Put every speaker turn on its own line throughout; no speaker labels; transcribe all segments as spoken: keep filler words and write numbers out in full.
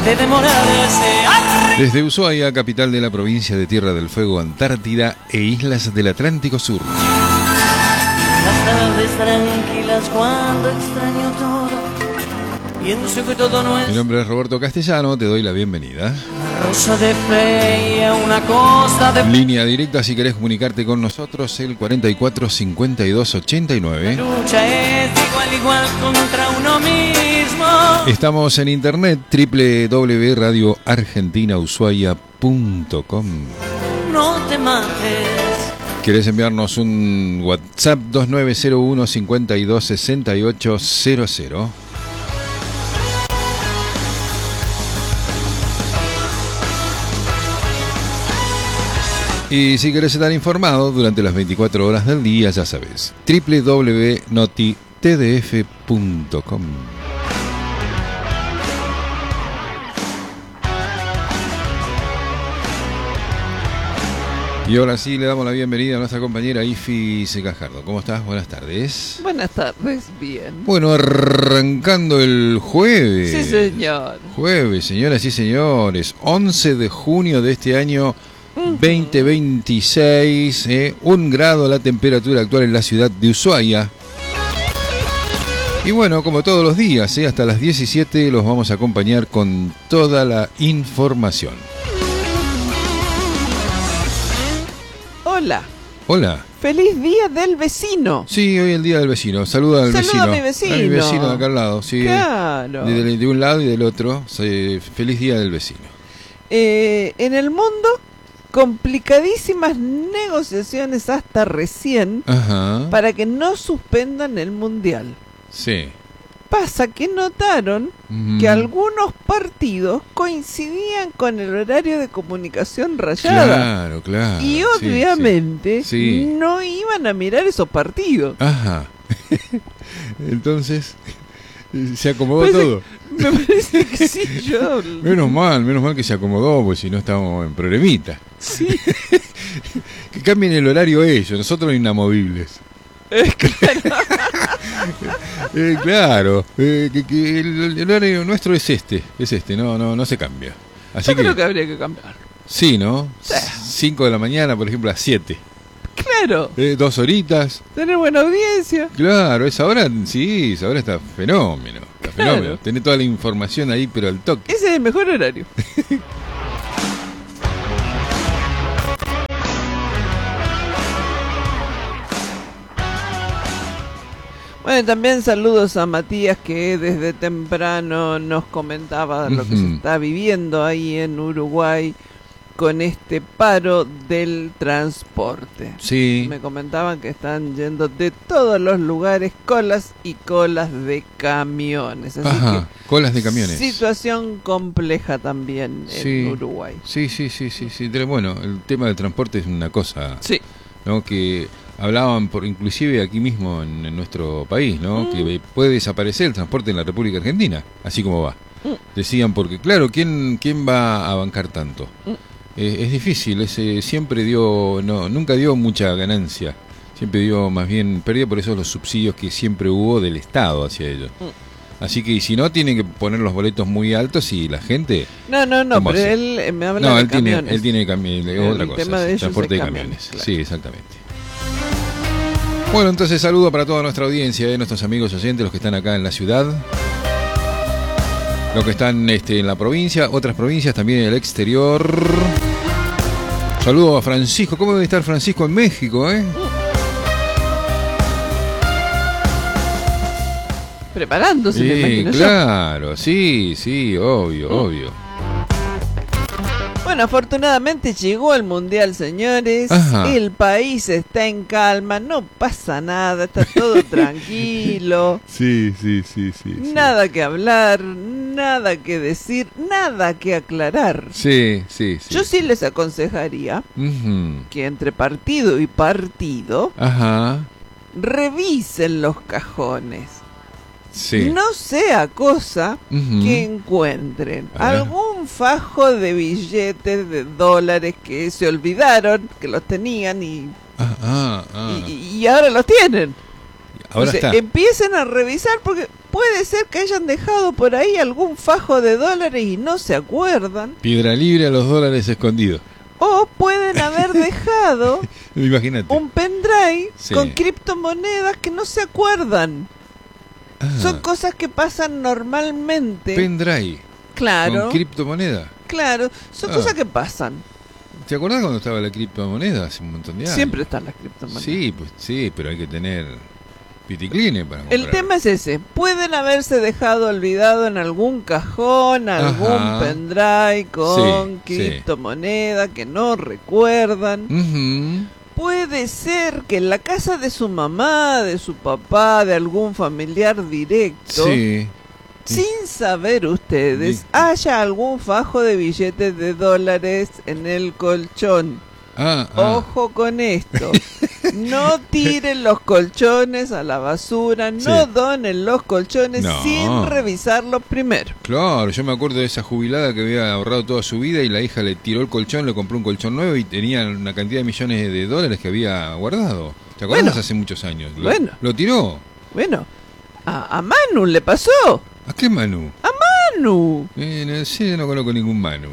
de demorarse.
Desde Ushuaia, capital de la provincia de Tierra del Fuego, Antártida e islas del Atlántico Sur.
Las tardes tranquilas cuando extraño todo, pienso que todo no es.
Mi nombre es Roberto Castellano, te doy la bienvenida.
Rosa de Freya, una cosa de
Línea directa si querés comunicarte con nosotros, el cuarenta y cuatro cincuenta y dos ochenta y nueve.
lucha es igual igual contra uno mismo.
Estamos en internet, doble u doble u doble u punto radio argentina ushuaia punto com.
No te mates.
¿Querés enviarnos un WhatsApp? Dos nueve cero uno cincuenta y dos sesenta y ocho cero cero. Y si querés estar informado durante las veinticuatro horas del día, ya sabes, doble u doble u doble u punto noti t d f punto com. Y ahora sí le damos la bienvenida a nuestra compañera Ifi Secajardo. ¿Cómo estás? Buenas tardes.
Buenas tardes, bien.
Bueno, arrancando el jueves.
Sí, señor.
Jueves, señoras y señores, once de junio de este año veinte veintiséis, eh, un grado la temperatura actual en la ciudad de Ushuaia. Y bueno, como todos los días, eh, hasta las diecisiete los vamos a acompañar con toda la información.
Hola.
Hola.
Feliz día del vecino.
Sí, hoy es el día del vecino. Saluda al
Saluda
vecino.
a mi vecino.
A mi vecino de acá al lado, sí.
Claro.
De, de- de un lado y del otro. Sí, feliz día del vecino.
Eh, en el mundo, complicadísimas negociaciones hasta recién
Ajá.
para que no suspendan el mundial.
Sí.
Pasa que notaron
Mm.
que algunos partidos coincidían con el horario de comunicación rayada.
Claro, claro.
Y
sí,
obviamente
Sí. Sí.
no iban a mirar esos partidos.
Ajá. Entonces, se acomodó
Parece-
todo.
Me parece que sí, yo...
Menos mal, menos mal que se acomodó, pues si no estábamos en problemita.
Sí,
Que cambien el horario ellos, nosotros inamovibles.
es claro.
Eh, claro, eh, que, que el, el horario nuestro es este, es este, no, no, no se cambia. Así
Yo
que,
creo que habría que cambiar.
sí, ¿no?
Sí.
cinco de la mañana, por ejemplo, a siete.
Claro,
Eh, dos horitas.
tener buena audiencia.
Claro, esa hora, sí, esa hora está fenómeno. Está
Claro.
fenómeno. Tenés toda la información ahí, pero al toque.
Ese es el mejor horario. Bueno, también saludos a Matías, que desde temprano nos comentaba lo que se
Ujú.
está viviendo ahí en Uruguay con este paro del transporte.
Sí.
Me comentaban que están yendo de todos los lugares colas y colas de camiones. Así
Ajá, colas de camiones.
situación compleja también
Sí.
en Uruguay.
Sí, sí, sí, sí, sí. Pero bueno, el tema del transporte es una cosa,
Sí.
¿no? Que hablaban por inclusive aquí mismo en, en nuestro país, ¿no?
Mm.
Que puede desaparecer el transporte en la República Argentina, así como va.
Mm.
Decían, porque claro, ¿quién, quién va a bancar tanto?
Mm.
Eh, es difícil, ese siempre dio, no, nunca dio mucha ganancia, siempre dio más bien pérdida, por eso los subsidios que siempre hubo del Estado hacia ellos.
Mm.
Así que y si no, tienen que poner los boletos muy altos y la gente...
No, no, no,
¿Cómo
pero
hace?
él eh, me habla
No,
de
él tiene,
camiones.
él tiene cami-
El
otra cosa,
tema de
sí,
ellos
transporte
es
de
camiones,
camiones.
claro.
Sí, exactamente. Bueno, entonces saludo para toda nuestra audiencia, eh, nuestros amigos oyentes, los que están acá en la ciudad, los que están este, en la provincia, otras provincias también en el exterior. Saludo a Francisco. ¿Cómo debe estar Francisco en México, eh?
Preparándose, me
Sí,
imagino yo.
claro, sí, sí, obvio,
Mm.
obvio.
Bueno, afortunadamente llegó el mundial, señores.
Ajá.
El país está en calma, no pasa nada, está todo tranquilo.
Sí, sí, sí, sí. sí.
Nada que hablar, nada que decir, nada que aclarar.
Sí, sí, sí.
Yo sí les aconsejaría
Ujú.
que entre partido y partido
Ajá.
revisen los cajones.
Sí.
No sea cosa
Ujú.
que encuentren
A ver.
algún fajo de billetes de dólares que se olvidaron, que los tenían y,
Ah, ah, ah.
y, y ahora los tienen.
Ahora
O sea,
está.
empiecen a revisar porque puede ser que hayan dejado por ahí algún fajo de dólares y no se acuerdan.
Piedra libre a los dólares escondidos.
O pueden haber dejado
Imagínate.
un pendrive
Sí.
con criptomonedas que no se acuerdan.
Ah,
Son cosas que pasan normalmente.
pendrive.
Claro,
Con criptomoneda.
claro, son
Ah.
cosas que pasan.
¿Te acordás cuando estaba la criptomoneda hace un montón de años?
Siempre están las criptomonedas.
Sí, pues sí, pero hay que tener piticline para comprar.
El tema es ese, pueden haberse dejado olvidado en algún cajón, algún
Ajá.
pendrive con
Sí, sí.
criptomoneda que no recuerdan.
Ujú.
Puede ser que en la casa de su mamá, de su papá, de algún familiar directo,
Sí.
sin saber ustedes,
Sí.
haya algún fajo de billetes de dólares en el colchón.
Ah, ah.
Ojo con esto. No tiren los colchones a la basura, no
Sí.
donen los colchones
No.
sin revisarlos primero.
Claro, yo me acuerdo de esa jubilada que había ahorrado toda su vida y la hija le tiró el colchón, le compró un colchón nuevo y tenía una cantidad de millones de dólares que había guardado. ¿Te acuerdas?
Bueno.
Hace muchos años. Lo,
Bueno.
Lo tiró.
Bueno, a, a Manu le pasó.
¿A qué Manu?
Manu.
Eh, no sé, no conozco ningún Manu.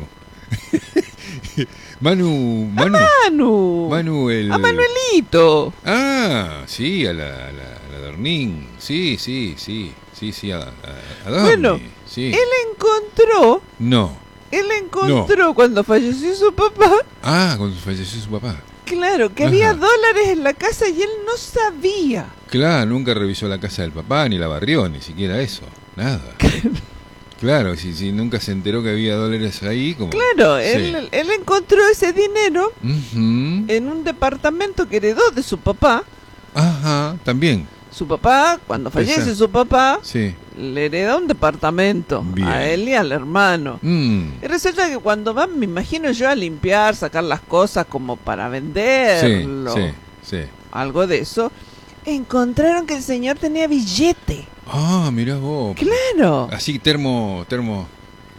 Manu, Manu,
Manu.
Manu el...
A Manuelito.
Ah, sí, a la, a la, a la Dornín. Sí, sí, sí, sí, sí, a, a, a Dorni,
Bueno,
sí.
Él encontró,
No.
él encontró cuando falleció su papá,
Ah, cuando falleció su papá.
claro, que
Ajá.
había dólares en la casa y él no sabía.
Claro, nunca revisó la casa del papá, ni la barrió, ni siquiera eso. Nada. Claro, si, si nunca se enteró que había dólares ahí, como...
Claro,
Sí.
él, él encontró ese dinero
Ujú.
en un departamento que heredó de su papá.
Ajá, también.
Su papá, cuando fallece
Esa-
su papá,
Sí.
le hereda un departamento
Bien.
a él y al hermano.
Mm.
Y resulta que cuando van, me imagino yo, a limpiar, sacar las cosas como para
Sí,
venderlo,
sí, sí.
algo de eso, encontraron que el señor tenía billete.
Ah, mirá vos.
Claro.
Así termo, termo...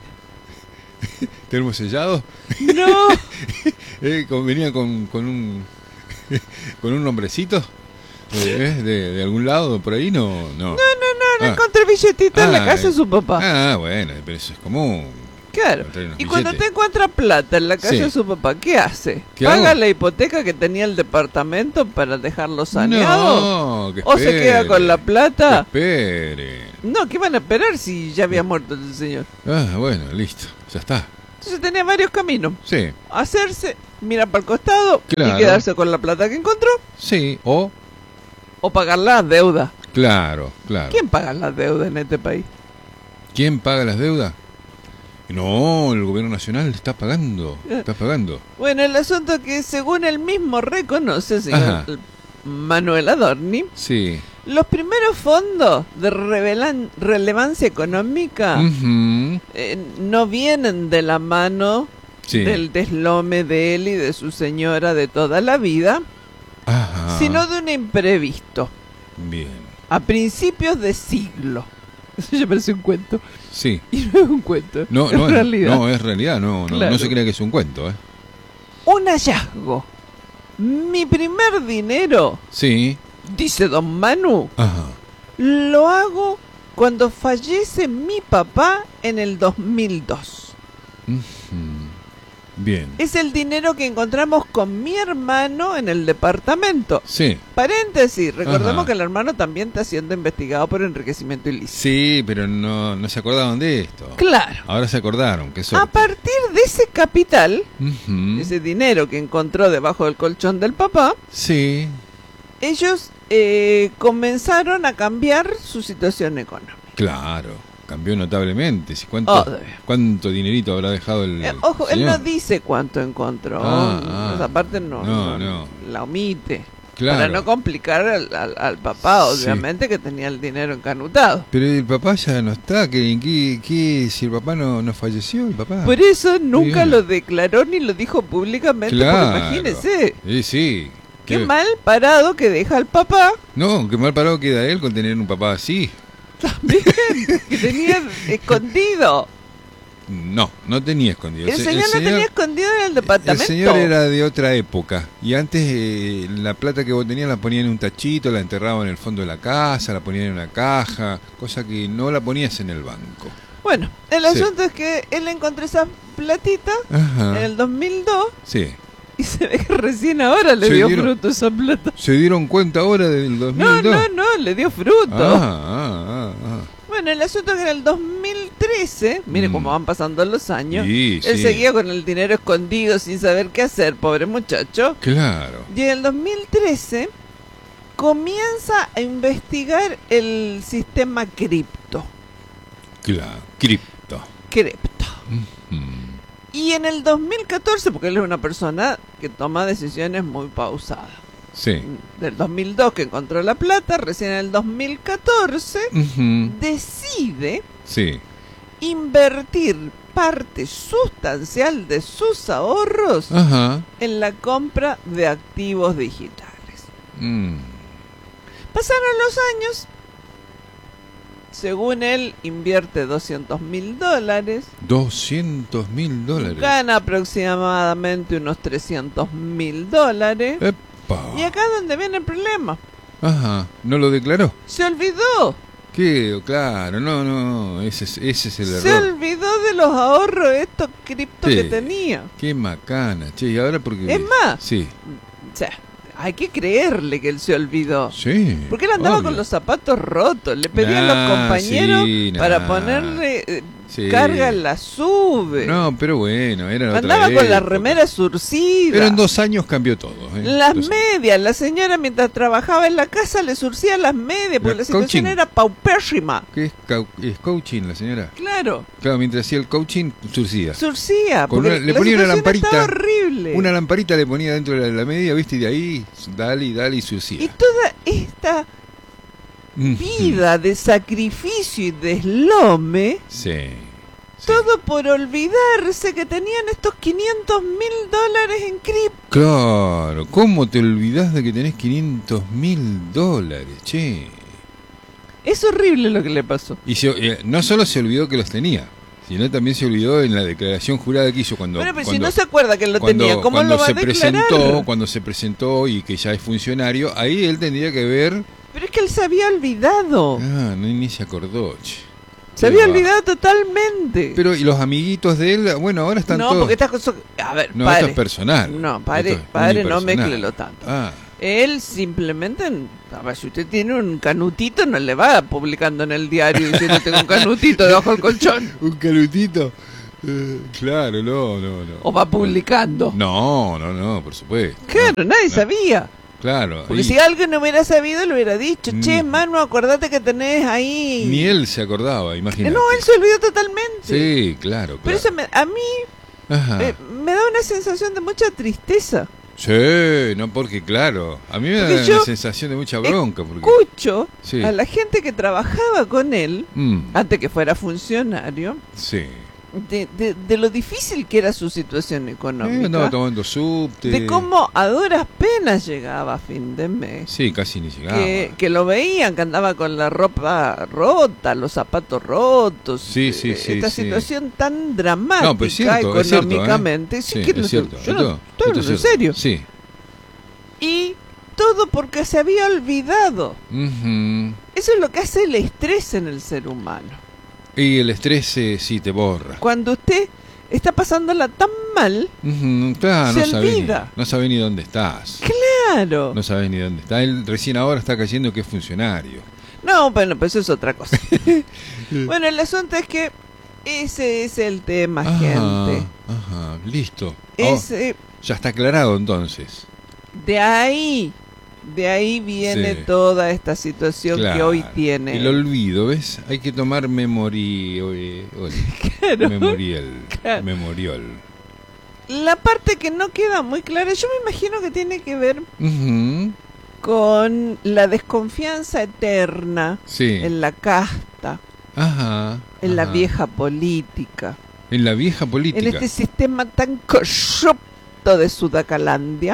termo sellado.
No,
Eh, con- venía con, con un... con un nombrecito. Eh, ¿eh? de, de algún lado, por ahí, no... No,
no, no, no
Ah.
encontré billetito en la
Ah,
casa de
eh.
su papá.
Ah, bueno, pero eso es común.
Claro.
encontrar unos
Y cuando
billetes.
te encuentra plata en la casa
Sí.
de su papá, ¿qué hace?
¿Qué
¿Paga
hago?
la hipoteca que tenía el departamento para dejarlo saneado?
No, que
¿O se queda
espere,
con la plata?
Que espere.
No, ¿qué van a esperar si ya había muerto el señor?
Ah, bueno, listo, ya está.
Entonces tenía varios caminos.
Sí,
Hacerse, mirar para el costado
Claro.
y quedarse con la plata que encontró,
sí, o...
o pagar las deudas.
Claro, claro.
¿Quién paga las deudas en este país?
¿Quién paga las deudas? No, el gobierno nacional está pagando, está pagando.
Bueno, el asunto es que según él mismo reconoce, señor
Ajá.
Manuel Adorni,
Sí.
los primeros fondos de revelan- relevancia económica
Ujú.
eh, no vienen de la mano
Sí.
del deslome de él y de su señora de toda la vida,
Ajá.
sino de un imprevisto
Bien.
a principios de siglo. Eso ya parece un cuento.
Sí.
Y no es un cuento,
No,
es
no es
realidad.
No, es realidad, no, no,
Claro.
no se crea que es un cuento, ¿eh?
Un hallazgo. Mi primer dinero,
Sí.
dice don Manu,
Ajá.
lo hago cuando fallece mi papá en el dos mil dos.
Ujú. Bien.
Es el dinero que encontramos con mi hermano en el departamento.
Sí.
Paréntesis, recordemos
Ajá.
que el hermano también está siendo investigado por enriquecimiento ilícito.
Sí, pero no, no se acordaban de esto.
Claro.
Ahora se acordaron, qué
A
suerte.
partir de ese capital,
Ujú.
ese dinero que encontró debajo del colchón del papá,
Sí.
ellos eh, comenzaron a cambiar su situación económica.
Claro. Cambió notablemente. Si ¿Cuánto,
Oh, de-
¿Cuánto dinerito habrá dejado el
Eh, ojo, él no
señor?
dice cuánto encontró.
Ah, ah.
Esa parte no,
No,
no,
no.
la omite.
Claro.
Para no complicar al, al- al papá,
Sí.
obviamente, que tenía el dinero encanutado.
Pero el papá ya no está. ¿Qué, qué, qué- si el papá no, no falleció, el papá?
Por eso nunca
Bien.
lo declaró ni lo dijo públicamente.
Claro.
Porque imagínese,
Sí, sí.
qué mal parado que deja el papá
No, qué mal parado queda él con tener un papá así.
también, que tenía escondido.
No, no tenía escondido.
El,
se-
señor no tenía escondido en el
El
departamento.
señor era de otra época y antes eh, la plata que vos tenías la ponían en un tachito, la enterraban en el fondo de la casa, la ponían en una caja, cosa que no la ponías en el banco.
Bueno, el
Sí.
asunto es que él encontró esa platita
Ajá.
en el dos mil dos
Sí.
y se ve que recién ahora le
Se
dio
dieron-
fruto esa plata.
¿Se dieron cuenta ahora del dos mil dos?
No, no, no, le dio fruto.
Ah, ah, ah, ah.
Bueno, el asunto es que en el dos mil trece, mire
Mm.
cómo van pasando los años,
Sí,
él
sí.
seguía con el dinero escondido sin saber qué hacer, pobre muchacho.
Claro.
Y en el dos mil trece comienza a investigar el sistema cripto.
Claro. Cripto.
Cripto.
Mm.
Y en el dos mil catorce, porque él es una persona que toma decisiones muy pausadas.
Sí.
Del dos mil dos que encontró la plata, recién en el dos mil catorce
Ujú.
decide
Sí.
invertir parte sustancial de sus ahorros
Ajá.
en la compra de activos digitales.
Mm.
Pasaron los años, según él invierte doscientos mil dólares,
doscientos mil dólares.
gana aproximadamente unos trescientos mil dólares.
Epa.
Y acá es donde viene el problema.
Ajá. ¿No lo declaró?
Se olvidó,
¿Qué? Claro, no, no. Ese es, ese es el
se
error.
olvidó de los ahorros estos cripto
Sí.
que tenía.
Qué macana. Che, y ahora porque...
Es más,
Sí.
o sea, hay que creerle que él se olvidó.
Sí.
Porque él andaba
obvio.
con los zapatos rotos. Le pedía a los
Nah,
compañeros
sí, nah.
para ponerle eh,
Sí.
carga en la sube.
No, pero bueno, era otra
andaba con la
época.
remera surcida.
Pero en dos años cambió todo. ¿eh?
Las
Dos-
medias. La señora mientras trabajaba en la casa le surcía las medias porque
La
la situación
coaching.
era paupérrima.
¿Qué es, cau- es coaching la señora?
Claro.
Claro, mientras hacía el coaching, surcía.
Surcía.
Con
porque
una- le
la
ponía una
situación
lamparita.
estaba horrible.
Una lamparita le ponía dentro de la, la media, ¿viste? Y de ahí, dale y dale y surcía.
Y toda esta
Mm.
vida de sacrificio y deslome,
Sí. sí.
todo por olvidarse que tenían estos quinientos mil dólares en cripto.
Claro, ¿cómo te olvidás de que tenés quinientos mil dólares, che?
Es horrible lo que le pasó.
Y se- eh, no solo se olvidó que los tenía, sino también se olvidó en la declaración jurada que hizo cuando...
Bueno, pero si
cuando-
no se acuerda que lo
cuando,
tenía, ¿cómo
cuando
lo va
se
a declarar?
presentó, cuando se presentó y que ya es funcionario, ahí él tendría que ver...
Pero es que él se había olvidado.
Ah, no, ni se acordó, che.
Se
Qué
había
va.
olvidado totalmente.
Pero, ¿y los amiguitos de él? Bueno, ahora están
no,
todos...
porque estas cosas... A ver,
No,
padre.
esto es personal.
No, padre,
Esto es
padre, no
unipersonal.
méclelo tanto.
Ah,
Él simplemente... A ver, si usted tiene un canutito, no le va publicando en el diario diciendo tengo un canutito debajo del colchón.
un calutito. Eh, claro, no, no, no.
O va publicando.
No, no, no, por supuesto.
Claro, nadie
no.
sabía.
Claro.
Porque
y
si alguien no hubiera sabido, lo hubiera dicho.
Mm.
Che, Manu, acordate que tenés ahí...
Ni él se acordaba,
Eh,
imagínate.
No, él se olvidó totalmente.
Sí, claro, claro.
Pero eso me- a mí
Ajá.
eh, me da una sensación de mucha tristeza.
Sí, no, porque claro, a mí me
Porque
da
yo
una sensación de mucha bronca. Porque...
Escucho
Sí.
a la gente que trabajaba con él,
Mm,
antes que fuera funcionario,
sí.
de, de- de lo difícil que era su situación
Eh,
económica.
andaba tomando subte.
De cómo a duras penas llegaba a fin de mes.
Sí, casi ni llegaba.
Que, que lo veían, que andaba con la ropa rota, los zapatos rotos.
Sí, sí,
eh,
sí,
Esta
sí.
situación tan dramática
No, pero es cierto, es cierto, ¿eh?
económicamente. Sí,
Sí,
que no
es
sé,
cierto.
yo no-
Esto-
estoy
esto
hablando
es
en
cierto.
serio.
Sí.
Y todo porque se había olvidado.
Ujú.
Eso es lo que hace el estrés en el ser humano.
Y el estrés eh, sí te borra.
Cuando usted está pasándola tan mal,
Ujú, claro,
Se
no sabés, ni,
olvida.
no sabés ni dónde estás.
claro.
No sabés ni dónde está. Él recién ahora está cayendo que es funcionario.
No, bueno, pues eso es otra cosa. Bueno, el asunto es que ese es el tema,
Ajá,
gente.
ajá, listo. Oh,
Es, eh,
ya está aclarado entonces.
de ahí, de ahí viene
Sí.
toda esta situación que
Claro.
hoy tiene.
El olvido, ¿ves? Hay que tomar memory, oye, oye,
Claro.
memorial,
Claro.
memorial.
La parte que no queda muy clara, yo me imagino que tiene que ver
Ujú,
con la desconfianza eterna
sí.
en la casta,
Ajá.
en la
ajá.
vieja política,
En la vieja política.
en este sistema tan corrupto de Sudacalandia,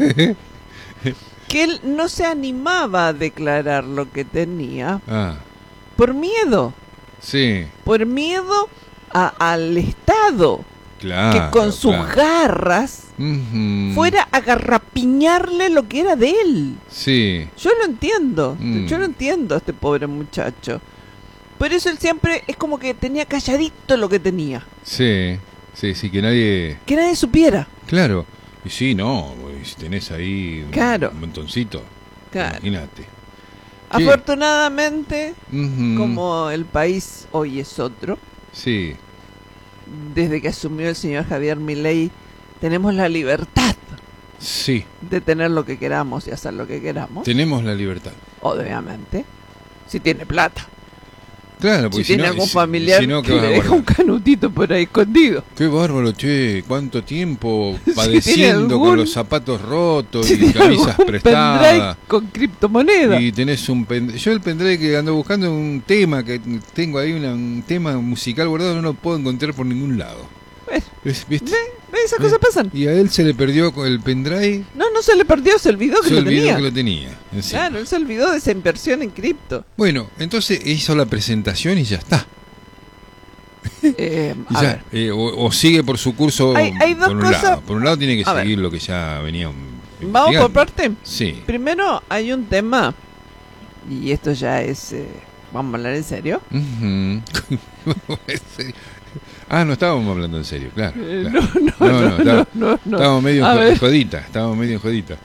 que él no se animaba a declarar lo que tenía
Ah,
por miedo,
sí.
por miedo a, al Estado
Claro,
que con sus
claro.
garras
Ujú.
fuera a garrapiñarle lo que era de él.
Sí,
Yo lo entiendo,
Mm.
yo lo entiendo a este pobre muchacho. Por eso él siempre es como que tenía calladito lo que tenía,
sí, sí, sí, que nadie...
que nadie supiera.
Claro, y sí, no, pues, tenés ahí un,
Claro.
un montoncito,
Claro.
imagínate.
Afortunadamente,
Ujú.
como el país hoy es otro,
Sí,
desde que asumió el señor Javier Milei, tenemos la libertad
sí,
de tener lo que queramos y hacer lo que queramos,
tenemos la libertad.
obviamente, si tiene plata.
Claro,
Si
porque
tiene
no,
algún
si-
familiar
si no, ¿qué
que
vas a
le deja
guardar?
un canutito por ahí escondido.
Qué bárbaro, che, cuánto tiempo
tiene
padeciendo
algún-
con los zapatos rotos
Si
y
tiene
camisas
algún
prestadas.
pendrive con criptomoneda.
Y tenés un pendrive. Yo el pendrive que ando buscando un tema, que tengo ahí una- un tema musical guardado, no lo puedo encontrar por ningún lado.
Bueno,
Es- ¿Viste?
ve, ve, esas
Ve.
cosas pasan.
Y a él se le perdió con el pendrive,
No, no se le perdió, se olvidó que
se
lo
olvidó
tenía.
que lo tenía. encima.
Claro, él se olvidó de esa inversión en cripto.
Bueno, entonces hizo la presentación y ya está.
Eh,
Y
a
ya,
ver,
eh, o, o sigue por su curso
Hay- hay dos
por un
cosas-
lado. Por un lado tiene que
A ver.
seguir lo que ya venía. um,
vamos por
investigando.
parte.
Sí.
Primero hay un tema, y esto ya es, eh, vamos a hablar en serio.
Ujú. Ah, no estábamos hablando en serio, claro.
Eh,
claro.
no, no,
No, no,
no,
estaba-
no, no, no.
Estábamos medio
A
en jo-
ver.
en jodita, estábamos medio en jodita.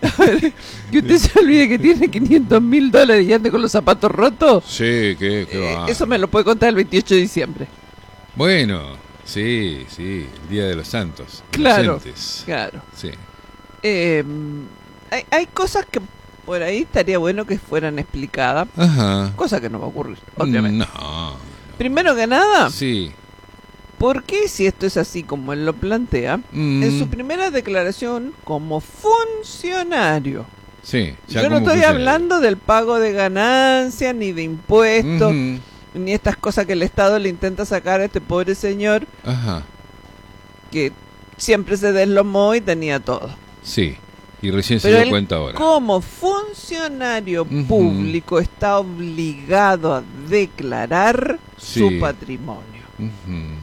Que usted se olvide que tiene quinientos mil dólares y ande con los zapatos rotos.
Sí, que, que
Eh,
va.
eso me lo puede contar el veintiocho de diciembre.
Bueno, sí, sí, el Día de los Santos.
Claro,
Inocentes.
claro.
Sí.
Eh, hay, hay cosas que por ahí estaría bueno que fueran explicadas,
Ajá.
cosa que no va a ocurrir, obviamente.
No.
Primero que nada,
Sí.
¿por qué si esto es así como él lo plantea?
Mm,
En su primera declaración como funcionario.
sí, ya
Yo no
como
estoy
funcionario.
hablando del pago de ganancias, ni de impuestos,
Ujú.
ni estas cosas que el Estado le intenta sacar a este pobre señor
Ajá.
que siempre se deslomó y tenía todo.
Sí. Y recién se
Pero
dio
él,
cuenta ahora.
como funcionario
Ujú.
público, está obligado a declarar
Sí.
su patrimonio.
Ujú.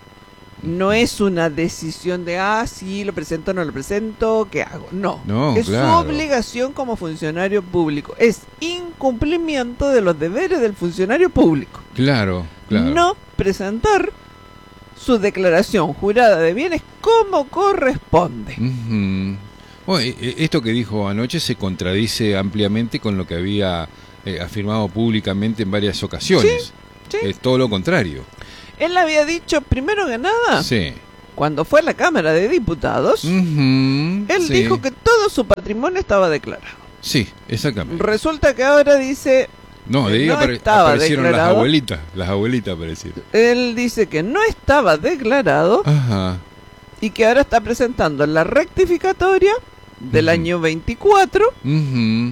No es una decisión de, ah, sí, lo presento, no lo presento, ¿qué hago? No,
No,
es
claro.
su obligación como funcionario público. Es incumplimiento de los deberes del funcionario público.
Claro, claro.
No presentar su declaración jurada de bienes como corresponde.
Ujú. Bueno, e- e- esto que dijo anoche se contradice ampliamente con lo que había eh, afirmado públicamente en varias ocasiones.
Sí.
Es todo lo contrario.
Él había dicho, primero que nada,
Sí.
cuando fue a la Cámara de Diputados,
Ujú,
él
sí.
dijo que todo su patrimonio estaba declarado.
Sí, exactamente.
Resulta que ahora dice,
No, de ahí
no
apare-
estaba
aparecieron las
declarado.
abuelitas. Las abuelitas aparecieron.
él dice que no estaba declarado
Ajá.
y que ahora está presentando la rectificatoria del
Ujú.
año veinticuatro
Ujú.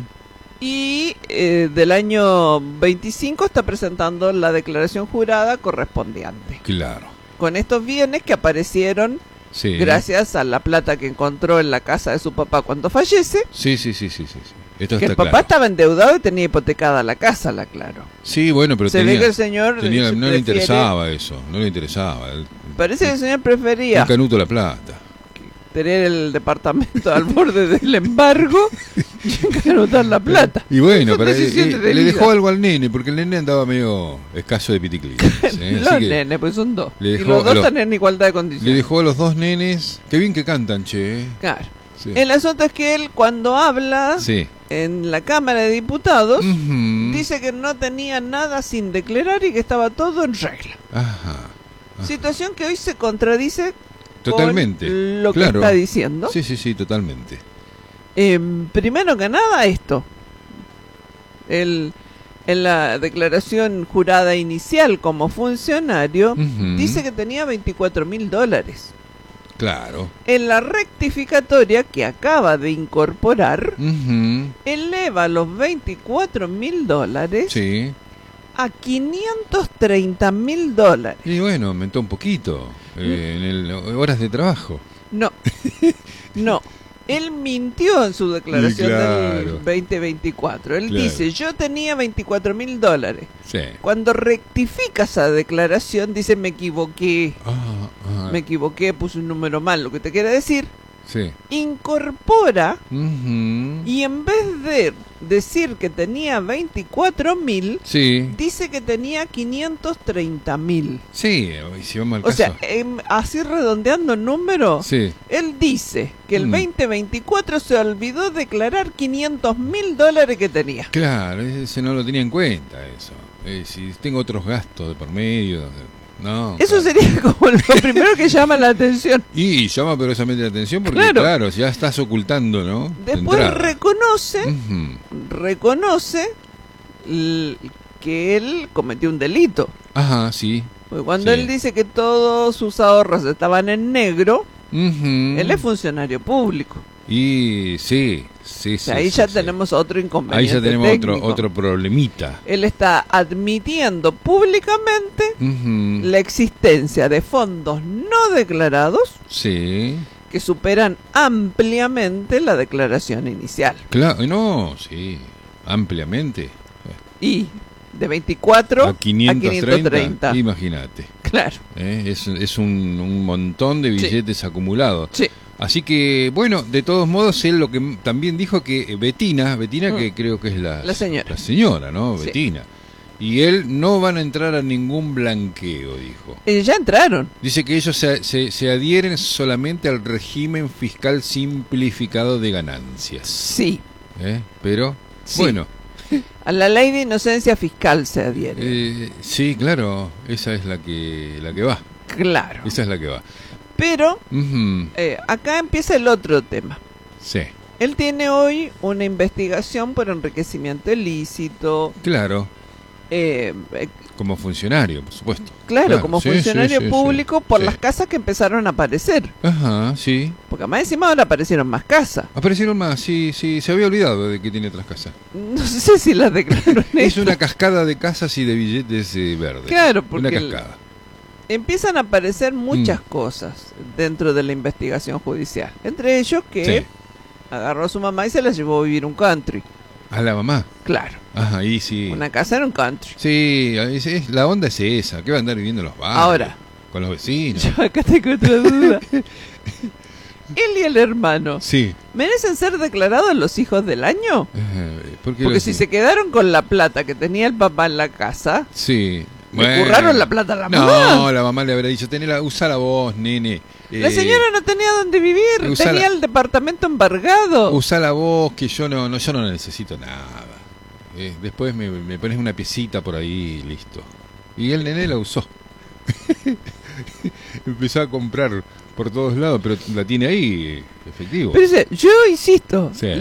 y eh, del año veinticinco está presentando la declaración jurada correspondiente.
Claro.
Con estos bienes que aparecieron
Sí.
gracias a la plata que encontró en la casa de su papá cuando fallece,
Sí, sí, sí, sí, sí. sí. Esto
que
está
el papá
claro.
estaba endeudado y tenía hipotecada la casa, la claro.
Sí, bueno, pero
Se
tenía,
ve que el señor
tenía-
se
no le
prefiere-
interesaba eso. No le interesaba. El,
Parece que el señor
el
prefería
canuto la plata.
tener el departamento al borde del embargo y anotar la plata.
Y bueno,
Son
pero, eh,
decisiones
eh,
de
le
vida.
dejó algo al nene, porque el nene andaba medio escaso de piticlines. ¿eh?
Los
Así que
nenes, pues son dos.
le
Y
dejó
los
a
dos
los-
están en igualdad de
le
condiciones.
dejó a los dos nenes. Qué bien que cantan, che. ¿eh?
Claro.
Sí.
El asunto es que él cuando habla
Sí.
en la Cámara de Diputados
Ujú.
dice que no tenía nada sin declarar y que estaba todo en regla.
Ajá. Ah.
Situación que hoy se contradice
Totalmente.
con lo
Claro.
que está diciendo.
Sí, sí, sí, totalmente.
Eh, primero que nada esto. Él, en la declaración jurada inicial como funcionario,
Ujú.
dice que tenía veinticuatro mil dólares.
Claro.
En la rectificatoria que acaba de incorporar,
Ujú.
eleva los veinticuatro mil dólares
Sí.
a quinientos treinta mil dólares.
Y bueno, aumentó un poquito eh, en el, horas de trabajo.
No, no. Él mintió en su declaración
Y claro.
del veinte veinticuatro. Él
Claro.
dice, yo tenía veinticuatro mil dólares.
Sí.
Cuando rectifica esa declaración, dice, me equivoqué,
Ah, ah,
me equivoqué, puse un número mal. Lo que te quiere decir,
sí.
incorpora
Ujú.
y en vez de decir que tenía veinticuatro mil,
Sí.
dice que tenía quinientos treinta mil.
Sí, y si vamos al
O
caso.
sea, em, así redondeando números,
Sí.
él dice que el
Mm.
veinte veinticuatro se olvidó declarar quinientos mil dólares que tenía.
Claro, ese no lo tenía en cuenta eso. Eh, si tengo otros gastos de por medio, no.
Eso
claro.
sería como lo primero que llama la atención.
Y llama poderosamente la atención porque,
Claro.
claro, ya estás ocultando, ¿no? De
Después
entrada.
reconoce,
Ujú.
reconoce l- que él cometió un delito.
Ajá, sí.
Porque cuando
Sí.
él dice que todos sus ahorros estaban en negro,
Ujú.
él es funcionario público.
Y sí, sí,
O
sí.
sea, ahí
sí,
ya
sí.
tenemos otro inconveniente.
Ahí ya tenemos otro,
técnico.
otro problemita.
Él está admitiendo públicamente
Ujú.
la existencia de fondos no declarados
Sí.
que superan ampliamente la declaración inicial.
Claro, no, sí. Ampliamente.
Y de veinticuatro
A quinientos treinta.
treinta.
Imagínate.
Claro.
¿eh? Es, es un, un montón de billetes acumulados.
Sí.
Así que, bueno, de todos modos, él lo que m- también dijo que Betina, Betina
Mm.
que creo que es la,
La señora.
la señora, ¿no?
Sí.
Betina. Y él no van a entrar a ningún blanqueo, dijo.
Eh, ya entraron.
Dice que ellos se, se, se adhieren solamente al régimen fiscal simplificado de ganancias.
Sí.
¿eh? Pero,
Sí.
bueno,
A la ley de inocencia fiscal se adhiere.
eh, sí, claro, esa es la que, la que va.
Claro.
Esa es la que va.
Pero
Ujú.
eh, acá empieza el otro tema.
Sí,
Él tiene hoy una investigación por enriquecimiento ilícito.
claro,
eh, eh,
como funcionario, por supuesto.
claro, como
sí,
funcionario
sí, sí,
público
sí,
por
sí.
las casas que empezaron a aparecer.
Ajá, sí.
Porque además encima ahora aparecieron más casas.
Aparecieron más, sí, sí, se había olvidado de que tiene otras casas.
No sé si las declararon.
Es una cascada de casas y de billetes eh, verdes.
Claro, porque
Una
el-
cascada.
Empiezan a aparecer muchas
Mm.
cosas dentro de la investigación judicial. Entre ellos que
Sí.
agarró a su mamá y se la llevó a vivir un country.
A la mamá.
Claro,
Ajá, ahí sí.
una casa en un country.
Sí, es- es- la onda es esa, que va a andar viviendo en los barrios.
Ahora.
Con los vecinos.
Yo acá tengo otra duda. Él y el hermano,
Sí.
¿merecen ser declarados los hijos del año?
Eh, ¿por qué
Porque
lo
si
hacen?
se quedaron con la plata que tenía el papá en la casa,
Sí.
¿le curraron la plata a la
no,
mamá?
la mamá le habrá dicho, tenela, usala vos, nene.
La
Eh,
señora no tenía dónde vivir,
usala-
tenía el departamento embargado.
Usala vos, que yo no, no, yo no necesito nada. Eh, después me, me pones una piecita por ahí y listo. Y el nene la usó. Empezó a comprar por todos lados, pero la tiene ahí, efectivo.
Pero dice, yo insisto,
Sí.